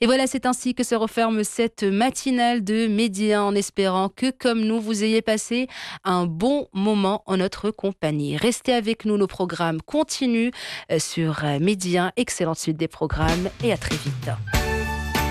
Et voilà, c'est ainsi que se referme cette matinale de Midi 1 en espérant que, comme nous, vous ayez passé un bon moment en notre compagnie. Restez avec nous, nos programmes continuent sur Midi 1. Excellente suite des programmes et à très vite.